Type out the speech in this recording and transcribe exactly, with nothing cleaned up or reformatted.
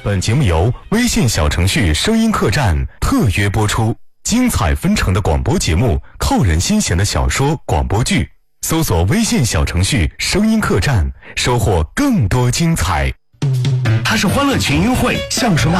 本节目由微信小程序声音客栈特约播出，精彩纷呈的广播节目，扣人心弦的小说广播剧，搜索微信小程序声音客栈，收获更多精彩。 它是欢乐群英会相声